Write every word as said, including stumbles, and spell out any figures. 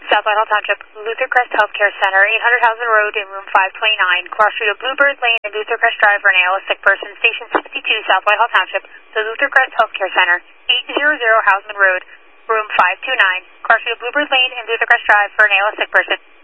South Whitehall Township, Luther Crest Healthcare Center, eight hundred Housen Road in room five twenty-nine, cross street of Bluebird Lane and Luther Crest Drive for an A L S sick person, station sixty-two, South Whitehall Township, the Luther Crest Healthcare Center, eight hundred Housen Road, room five twenty-nine, cross street of Bluebird Lane and Luther Crest Drive for an A L S sick person.